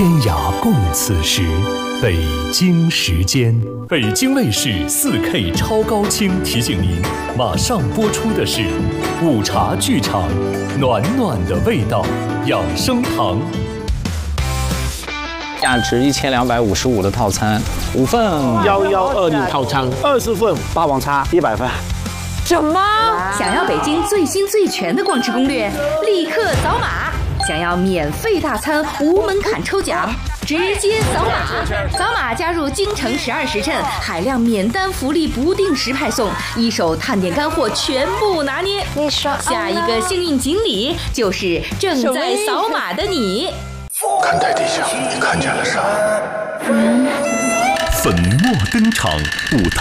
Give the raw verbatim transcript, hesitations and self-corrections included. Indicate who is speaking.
Speaker 1: 天涯共此时，北京时间。北京卫视 四K 超高清提醒您，马上播出的是午茶剧场，暖暖的味道养生堂。
Speaker 2: 价值一千两百五十五的套餐，五份
Speaker 3: 幺幺二零套餐，二十份霸王餐，一百份。
Speaker 4: 什么？想要北京最新最全的逛吃攻略，立刻扫码！想要免费大餐无门槛抽奖，直接扫码！扫码加入京城十二时辰，海量免单福利不定时派送，一手探店干货全部拿捏。
Speaker 5: 你说
Speaker 4: 下一个幸运锦鲤就是正在扫码的你。
Speaker 6: 看台底下，你看见了啥？
Speaker 1: 粉墨登场，舞台。